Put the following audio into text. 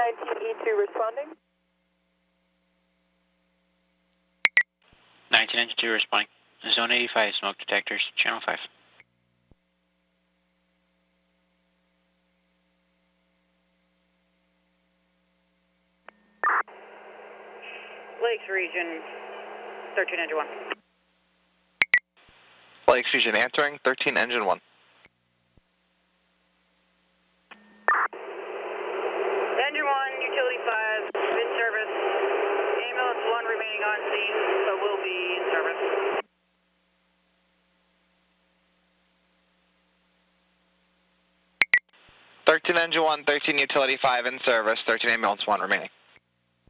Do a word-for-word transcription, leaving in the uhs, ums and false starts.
nineteen E two responding. nineteen Engine two responding. Zone eighty-five, smoke detectors, channel five. Lakes region, thirteen engine one. Lakes region answering, thirteen engine one. Engine one, utility five, in service. Ambulance one remaining on scene, but will be in service. thirteen engine one, thirteen utility five in service, thirteen ambulance one remaining.